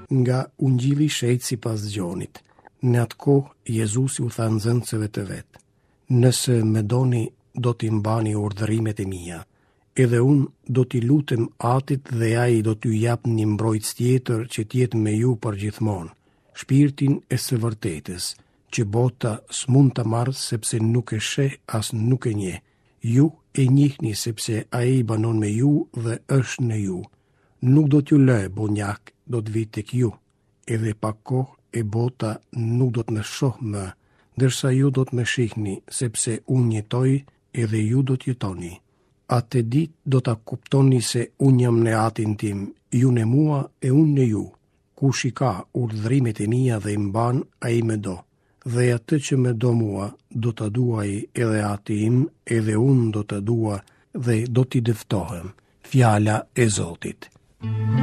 nga ungjilli i shejtë sipas Gjonit. Në atë kohë, Jezusi u tha nxënësve të vetë: nëse më doni, do t'i mbani urdhërimet e mia. Edhe unë do t'i lutem Atit dhe ai do t'ju jap një mbrojtës tjetër që t'jetë me ju për gjithmonë, shpirtin e së vërtetës, që bota s'mund ta marrë sepse nuk e sheh as nuk e njeh. Ju e njihni sepse ai banon me ju dhe është në ju. Nuk do t'ju lë bonjak, do të vi tek ju. Edhe pa kohë e bota nuk do të më shohë më, ndërsa ju do të më shihni, sepse unë jetoj edhe ju do të jetoni. Atë ditë do ta kuptoni se unë jam në Atin tim, ju në mua e unë në ju. Kush i ka urdhërimet e mia dhe i mban, ai më do. Dhe atë që më do mua, do ta duaj edhe Ati im, edhe unë do ta dua dhe do t'i dëftohem. Fjala e Zotit.